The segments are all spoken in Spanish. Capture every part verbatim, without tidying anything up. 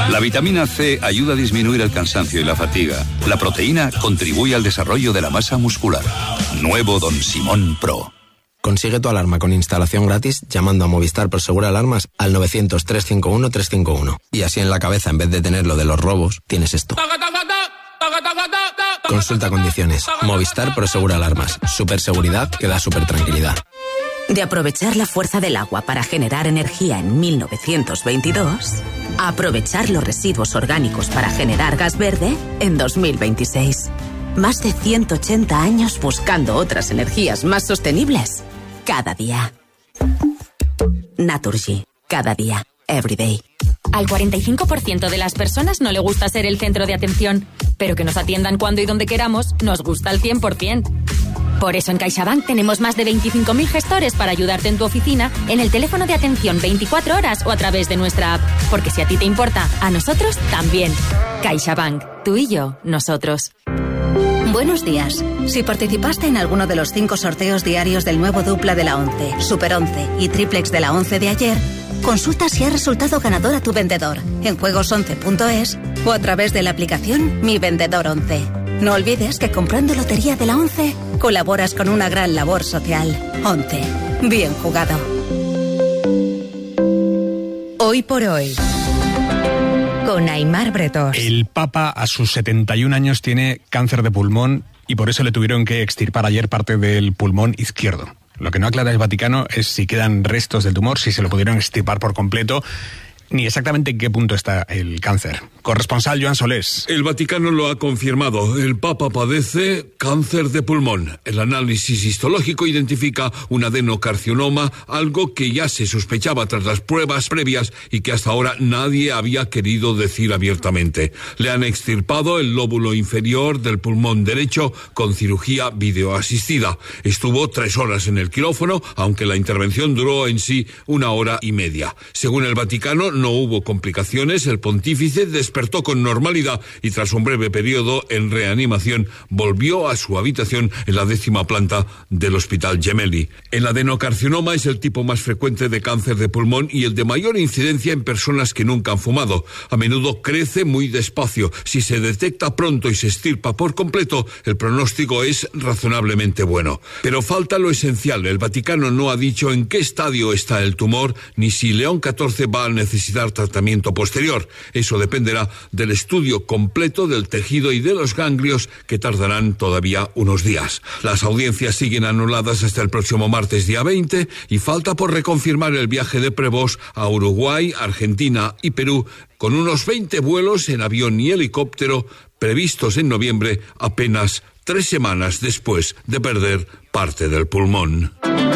La vitamina C ayuda a disminuir el cansancio y la fatiga. La proteína contribuye al desarrollo de la masa muscular. Nuevo Don Simón Pro. Consigue tu alarma con instalación gratis llamando a Movistar Prosegur Alarmas al novecientos, trescientos cincuenta y uno, trescientos cincuenta y uno. Y así en la cabeza, en vez de tener lo de los robos, tienes esto. Consulta condiciones. Movistar Prosegur Alarmas. Super seguridad que da super tranquilidad. De aprovechar la fuerza del agua para generar energía en mil novecientos veintidós, a aprovechar los residuos orgánicos para generar gas verde en dos mil veintiséis. Más de ciento ochenta años buscando otras energías más sostenibles. Cada día. Naturgy. Cada día. Every day. Al cuarenta y cinco por ciento de las personas no le gusta ser el centro de atención, pero que nos atiendan cuando y donde queramos nos gusta al cien por ciento. Por eso en CaixaBank tenemos más de veinticinco mil gestores para ayudarte en tu oficina, en el teléfono de atención veinticuatro horas o a través de nuestra app. Porque si a ti te importa, a nosotros también. CaixaBank. Tú y yo, nosotros. Buenos días. Si participaste en alguno de los cinco sorteos diarios del nuevo dupla de la once, Super once y triplex de la once de ayer, consulta si ha resultado ganador a tu vendedor en juegos once punto es o a través de la aplicación Mi Vendedor once. No olvides que comprando Lotería de la once colaboras con una gran labor social. once. Bien jugado. Hoy por hoy, con Aimar Bretós. El Papa a sus setenta y un años tiene cáncer de pulmón y por eso le tuvieron que extirpar ayer parte del pulmón izquierdo. Lo que no aclara el Vaticano es si quedan restos del tumor, si se lo pudieron extirpar por completo, ni exactamente en qué punto está el cáncer. Corresponsal Joan Solés. El Vaticano lo ha confirmado. El Papa padece cáncer de pulmón. El análisis histológico identifica un adenocarcinoma, algo que ya se sospechaba tras las pruebas previas y que hasta ahora nadie había querido decir abiertamente. Le han extirpado el lóbulo inferior del pulmón derecho con cirugía videoasistida. Estuvo tres horas en el quirófano, aunque la intervención duró en sí una hora y media. Según el Vaticano, no hubo complicaciones, el pontífice despertó con normalidad y tras un breve periodo en reanimación volvió a su habitación en la décima planta del Hospital Gemelli. El adenocarcinoma es el tipo más frecuente de cáncer de pulmón y el de mayor incidencia en personas que nunca han fumado. A menudo crece muy despacio. Si se detecta pronto y se extirpa por completo, el pronóstico es razonablemente bueno. Pero falta lo esencial. El Vaticano no ha dicho en qué estadio está el tumor ni si León catorce va a necesitar tratamiento posterior. Eso dependerá del estudio completo del tejido y de los ganglios que tardarán todavía unos días. Las audiencias siguen anuladas hasta el próximo martes día veinte y falta por reconfirmar el viaje de Prevost a Uruguay, Argentina y Perú con unos veinte vuelos en avión y helicóptero previstos en noviembre, apenas tres semanas después de perder parte del pulmón.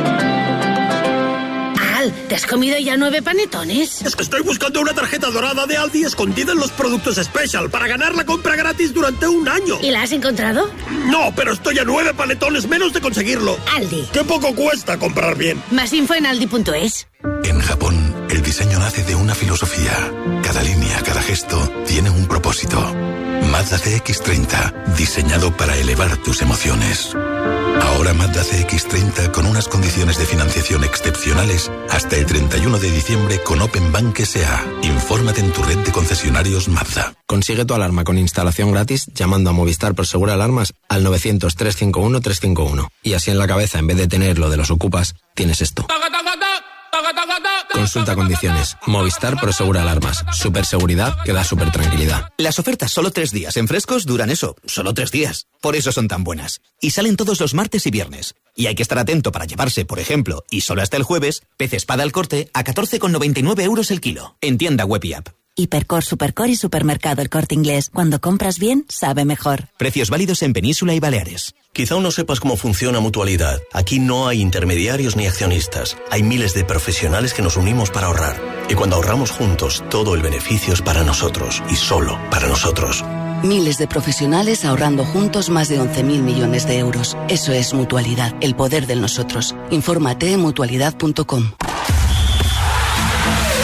¿Te has comido ya nueve panetones? Es que estoy buscando una tarjeta dorada de Aldi escondida en los productos Special para ganar la compra gratis durante un año. ¿Y la has encontrado? No, pero estoy a nueve panetones menos de conseguirlo. Aldi. ¡Qué poco cuesta comprar bien! Más info en aldi punto es. En Japón, el diseño nace de una filosofía. Cada línea, cada gesto, tiene un propósito. Mazda C X treinta, diseñado para elevar tus emociones. Ahora Mazda C X treinta con unas condiciones de financiación excepcionales hasta el treinta y uno de diciembre con Open Bank S A. Infórmate en tu red de concesionarios Mazda. Consigue tu alarma con instalación gratis llamando a Movistar Prosegur Alarmas al novecientos, trescientos cincuenta y uno, trescientos cincuenta y uno. Y así en la cabeza, en vez de tener lo de los ocupas, tienes esto. Consulta condiciones. Movistar Prosegur Alarmas. Super seguridad que da super tranquilidad. Las ofertas solo tres días en Frescos duran eso, solo tres días. Por eso son tan buenas. Y salen todos los martes y viernes. Y hay que estar atento para llevarse, por ejemplo, y solo hasta el jueves, pez espada al corte a catorce con noventa y nueve euros el kilo. En tienda web y app. Hipercor, Supercor y Supermercado El Corte Inglés. Cuando compras bien, sabe mejor. Precios válidos en Península y Baleares. Quizá aún no sepas cómo funciona Mutualidad. Aquí no hay intermediarios ni accionistas. Hay miles de profesionales que nos unimos para ahorrar. Y cuando ahorramos juntos, todo el beneficio es para nosotros. Y solo para nosotros. Miles de profesionales ahorrando juntos más de once mil millones de euros. Eso es Mutualidad, el poder del nosotros. Infórmate en mutualidad punto com.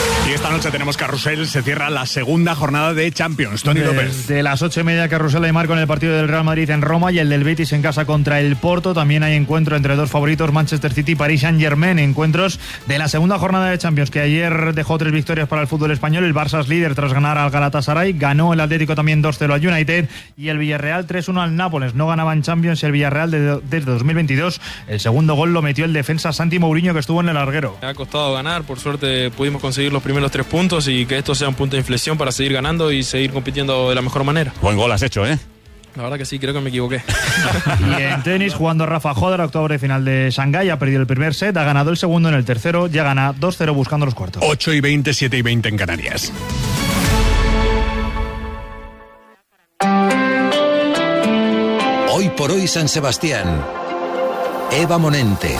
esta noche tenemos carrusel, se cierra la segunda jornada de Champions. Tony López. De las ocho y media, carrusel Aimar con el partido del Real Madrid en Roma y el del Betis en casa contra el Porto. También hay encuentro entre dos favoritos, Manchester City y Paris Saint-Germain. Encuentros de la segunda jornada de Champions, que ayer dejó tres victorias para el fútbol español. El Barça es líder tras ganar al Galatasaray. Ganó el Atlético también dos cero al United. Y el Villarreal tres uno al Nápoles. No ganaba en Champions el Villarreal desde, desde dos mil veintidós. El segundo gol lo metió el defensa Santi Mourinho, que estuvo en el larguero. Me ha costado ganar, por suerte pudimos conseguir los primeros tres puntos y que esto sea un punto de inflexión para seguir ganando y seguir compitiendo de la mejor manera. Buen gol has hecho, ¿eh? La verdad que sí, creo que me equivoqué. Y en tenis, jugando Rafa Joder, octavo de final de Shanghái, ha perdido el primer set, ha ganado el segundo en el tercero, ya gana dos cero buscando los cuartos. ocho y veinte, siete y veinte en Canarias. Hoy por hoy San Sebastián. Eva Monente.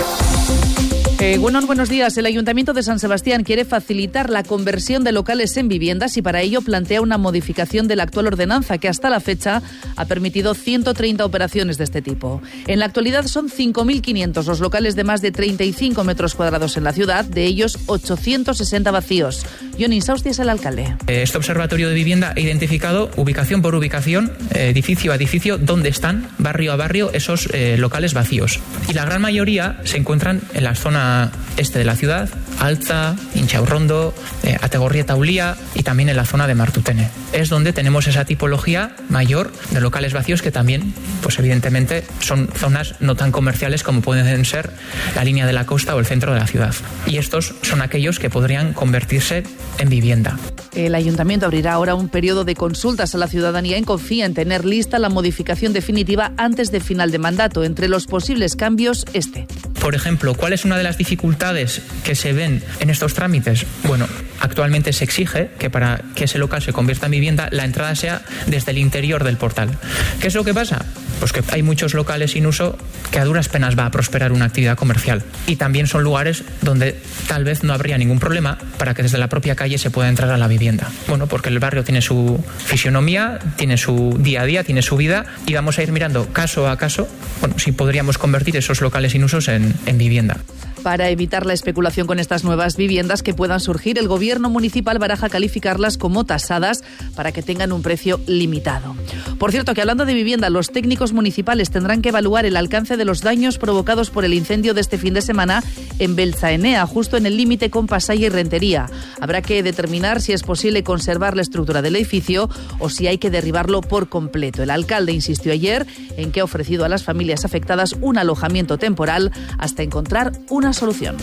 Eh, bueno, buenos días. El Ayuntamiento de San Sebastián quiere facilitar la conversión de locales en viviendas y para ello plantea una modificación de la actual ordenanza que hasta la fecha ha permitido ciento treinta operaciones de este tipo. En la actualidad son cinco mil quinientos los locales de más de treinta y cinco metros cuadrados en la ciudad, de ellos ochocientos sesenta vacíos. John Insausti es el alcalde. Este observatorio de vivienda ha identificado ubicación por ubicación, edificio a edificio, dónde están, barrio a barrio, esos eh, locales vacíos. Y la gran mayoría se encuentran en la zona este de la ciudad, Altza, Inchaurrondo, eh, Ategorrieta, Ulía y también en la zona de Martutene. Es donde tenemos esa tipología mayor de locales vacíos que también, pues evidentemente, son zonas no tan comerciales como pueden ser la línea de la costa o el centro de la ciudad. Y estos son aquellos que podrían convertirse en vivienda. El Ayuntamiento abrirá ahora un periodo de consultas a la ciudadanía y confía en tener lista la modificación definitiva antes de final de mandato. Entre los posibles cambios, este. Por ejemplo, ¿cuál es una de las dificultades que se ven en estos trámites? Bueno, actualmente se exige que para que ese local se convierta en vivienda, la entrada sea desde el interior del portal. ¿Qué es lo que pasa? Pues que hay muchos locales sin uso que a duras penas va a prosperar una actividad comercial. Y también son lugares donde tal vez no habría ningún problema para que desde la propia calle se pueda entrar a la vivienda. Bueno, porque el barrio tiene su fisionomía, tiene su día a día, tiene su vida y vamos a ir mirando caso a caso, bueno, si podríamos convertir esos locales sin usos en, en vivienda. Para evitar la especulación con estas nuevas viviendas que puedan surgir, el Gobierno municipal baraja calificarlas como tasadas para que tengan un precio limitado. Por cierto, que hablando de vivienda, los técnicos municipales tendrán que evaluar el alcance de los daños provocados por el incendio de este fin de semana en Beltzaenea, justo en el límite con Pasaya y Rentería. Habrá que determinar si es posible conservar la estructura del edificio o si hay que derribarlo por completo. El alcalde insistió ayer en que ha ofrecido a las familias afectadas un alojamiento temporal hasta encontrar una solución.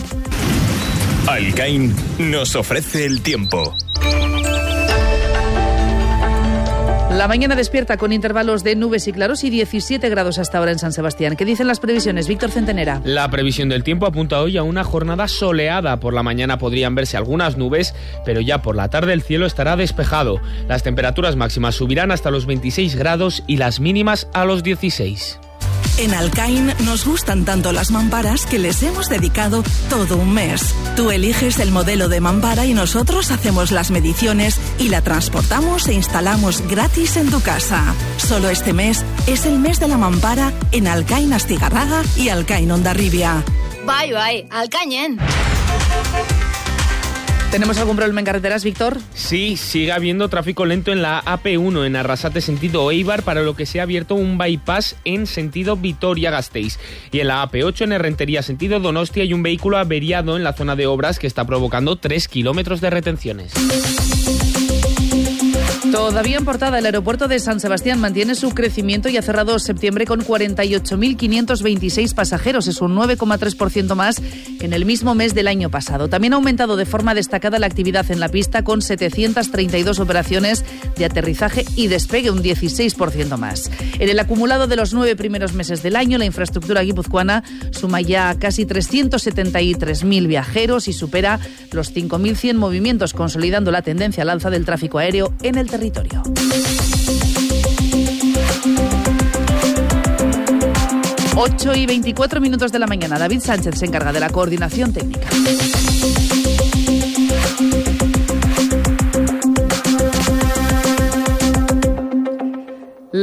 Alcain nos ofrece el tiempo. La mañana despierta con intervalos de nubes y claros y diecisiete grados hasta ahora en San Sebastián. ¿Qué dicen las previsiones? Víctor Centenera. La previsión del tiempo apunta hoy a una jornada soleada. Por la mañana podrían verse algunas nubes, pero ya por la tarde el cielo estará despejado. Las temperaturas máximas subirán hasta los veintiséis grados y las mínimas a los dieciséis. En Alcain nos gustan tanto las mamparas que les hemos dedicado todo un mes. Tú eliges el modelo de mampara y nosotros hacemos las mediciones y la transportamos e instalamos gratis en tu casa. Solo este mes es el mes de la mampara en Alcain Astigarraga y Alcain Hondarribia. Bye, bye, Alcañen. ¿Tenemos algún problema en carreteras, Víctor? Sí, sigue habiendo tráfico lento en la A P uno en Arrasate sentido Eibar, para lo que se ha abierto un bypass en sentido Vitoria-Gasteiz. Y en la A P ocho en Errentería sentido Donostia hay un vehículo averiado en la zona de obras que está provocando tres kilómetros de retenciones. Todavía en portada, el aeropuerto de San Sebastián mantiene su crecimiento y ha cerrado septiembre con cuarenta y ocho mil quinientos veintiséis pasajeros. Es un nueve coma tres por ciento más que en el mismo mes del año pasado. También ha aumentado de forma destacada la actividad en la pista con setecientas treinta y dos operaciones de aterrizaje y despegue, un dieciséis por ciento más. En el acumulado de los nueve primeros meses del año, la infraestructura guipuzcoana suma ya casi trescientos setenta y tres mil viajeros y supera los cinco mil cien movimientos, consolidando la tendencia al alza del tráfico aéreo en el territorio. ocho y veinticuatro minutos de la mañana. David Sánchez se encarga de la coordinación técnica.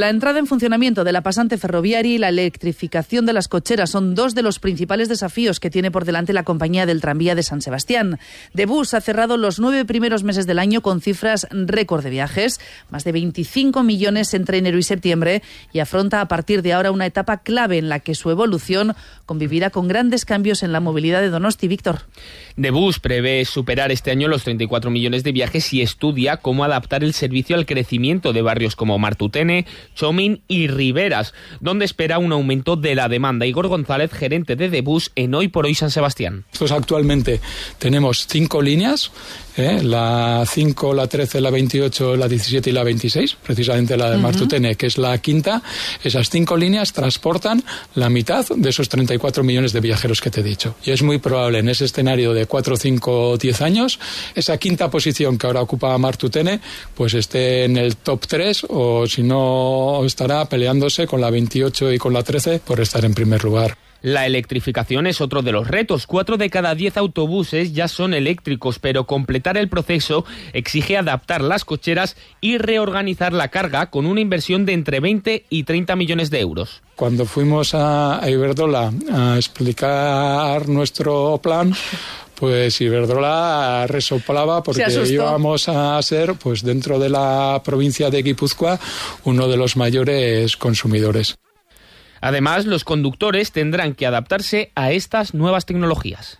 La entrada en funcionamiento de la pasante ferroviaria y la electrificación de las cocheras son dos de los principales desafíos que tiene por delante la compañía del tranvía de San Sebastián. Debus ha cerrado los nueve primeros meses del año con cifras récord de viajes, más de veinticinco millones entre enero y septiembre, y afronta a partir de ahora una etapa clave en la que su evolución convivirá con grandes cambios en la movilidad de Donosti. Víctor. Debus prevé superar este año los treinta y cuatro millones de viajes y estudia cómo adaptar el servicio al crecimiento de barrios como Martutene, Chomin y Riberas, donde espera un aumento de la demanda. Igor González, gerente de Debus en Hoy por Hoy San Sebastián. Nosotros actualmente tenemos cinco líneas, ¿eh? la cinco, la trece, la veintiocho, la diecisiete y la veintiséis, precisamente la de uh-huh. Martutene, que es la quinta. Esas cinco líneas transportan la mitad de esos treinta y cuatro millones de viajeros que te he dicho. Y es muy probable en ese escenario de cuatro, cinco, diez años, esa quinta posición que ahora ocupa Martutene, pues esté en el top tres, o si no estará peleándose con la veintiocho y con la trece por estar en primer lugar. La electrificación es otro de los retos. Cuatro de cada diez autobuses ya son eléctricos, pero completar el proceso exige adaptar las cocheras y reorganizar la carga con una inversión de entre veinte y treinta millones de euros. Cuando fuimos a Iberdrola a explicar nuestro plan, pues Iberdrola resoplaba porque íbamos a ser, pues dentro de la provincia de Guipúzcoa, uno de los mayores consumidores. Además, los conductores tendrán que adaptarse a estas nuevas tecnologías.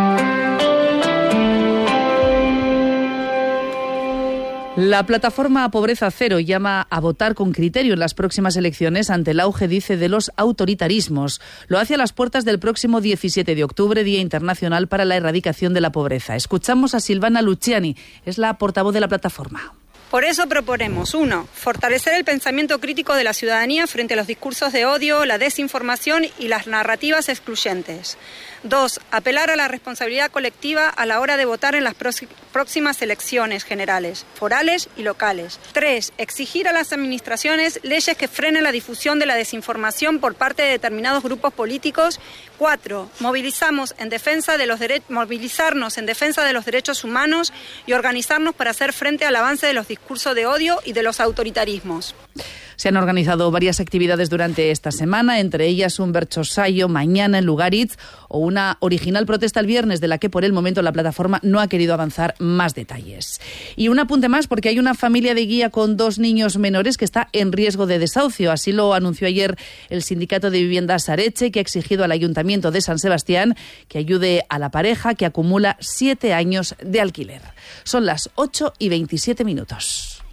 La plataforma Pobreza Cero llama a votar con criterio en las próximas elecciones ante el auge, dice, de los autoritarismos. Lo hace a las puertas del próximo diecisiete de octubre, Día Internacional para la Erradicación de la Pobreza. Escuchamos a Silvana Luciani, es la portavoz de la plataforma. Por eso proponemos, uno, fortalecer el pensamiento crítico de la ciudadanía frente a los discursos de odio, la desinformación y las narrativas excluyentes. Dos, apelar a la responsabilidad colectiva a la hora de votar en las próximas elecciones generales, forales y locales. Tres, exigir a las administraciones leyes que frenen la difusión de la desinformación por parte de determinados grupos políticos. Cuatro, movilizamos en defensa de los dere- movilizarnos en defensa de los derechos humanos y organizarnos para hacer frente al avance de los discursos de odio y de los autoritarismos. Se han organizado varias actividades durante esta semana, entre ellas un bertsosaio mañana en Lugaritz o una original protesta el viernes, de la que por el momento la plataforma no ha querido avanzar más detalles. Y un apunte más, porque hay una familia de Guía con dos niños menores que está en riesgo de desahucio. Así lo anunció ayer el Sindicato de Viviendas Areche, que ha exigido al Ayuntamiento de San Sebastián que ayude a la pareja que acumula siete años de alquiler. Son las ocho y veintisiete minutos.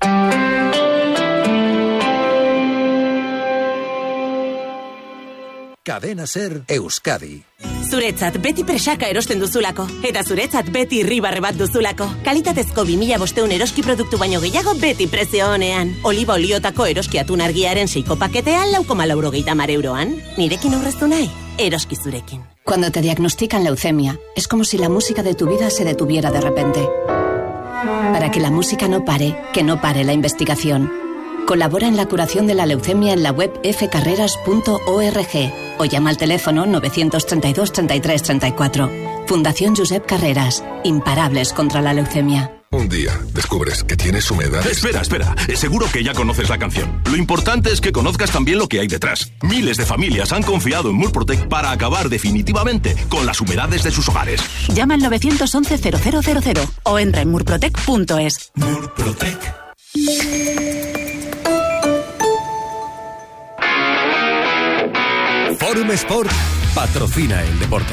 Cadena Ser Euskadi. Zuretzat beti presaka erosten duzulako. Eta zuretzat beti irribarre bat duzulako. Kalitatezko bi mila bostehun eroski produktu baino gehiago beti prezio honean. Oliba oliotako eroski atun argiaren seiko paketean lau koma laurogeita hamar euroan. Nirekin aurreztu nahi? Eroski zurekin. Cuando te diagnostican leucemia, es como si la música de tu vida se detuviera de repente. Para que la música no pare, que no pare la investigación. Colabora en la curación de la leucemia en la web f carreras punto org o llama al teléfono novecientos treinta y dos treinta y tres treinta y cuatro. Fundación Josep Carreras. Imparables contra la leucemia. Un día descubres que tienes humedad. Espera, espera. Seguro que ya conoces la canción. Lo importante es que conozcas también lo que hay detrás. Miles de familias han confiado en Murprotec para acabar definitivamente con las humedades de sus hogares. Llama al novecientos once cero cero cero cero o entra en murprotec punto es. Murprotec. Forum Sport patrocina el deporte.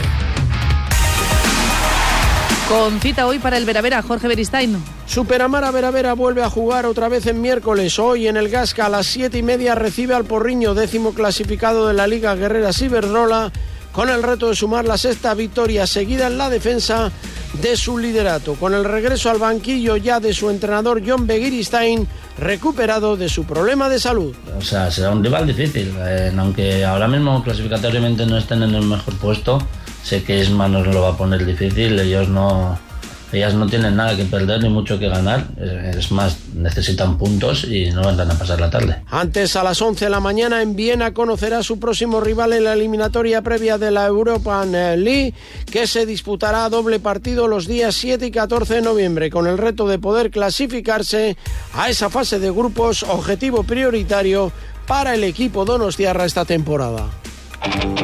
Con cita hoy para el Veravera, Jorge Beristain. Superamara Veravera vuelve a jugar otra vez en miércoles. Hoy en el Gasca a las siete y media recibe al Porriño, décimo clasificado de la Liga Guerreras Iberdrola, con el reto de sumar la sexta victoria seguida en la defensa de su liderato. Con el regreso al banquillo ya de su entrenador John Begiristain, recuperado de su problema de salud. O sea, será un rival difícil, eh, aunque ahora mismo clasificatoriamente no estén en el mejor puesto. Sé que Isma nos lo va a poner difícil, ellos no, ellas no tienen nada que perder ni mucho que ganar, es más, necesitan puntos y no van a pasar la tarde. Antes, a las once de la mañana en Viena conocerá su próximo rival en la eliminatoria previa de la European League, que se disputará a doble partido los días siete y catorce de noviembre, con el reto de poder clasificarse a esa fase de grupos, objetivo prioritario para el equipo donostiarra esta temporada.